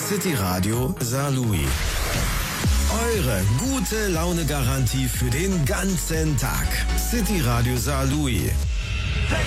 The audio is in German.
City Radio Saarlouis. Eure gute Laune-Garantie für den ganzen Tag. City Radio Saarlouis.